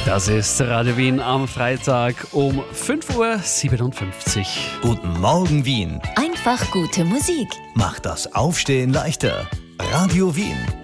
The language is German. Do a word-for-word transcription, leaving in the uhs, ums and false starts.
Das ist Radio Wien am Freitag um fünf Uhr siebenundfünfzig. Guten Morgen Wien. Einfach gute Musik. Macht das Aufstehen leichter. Radio Wien.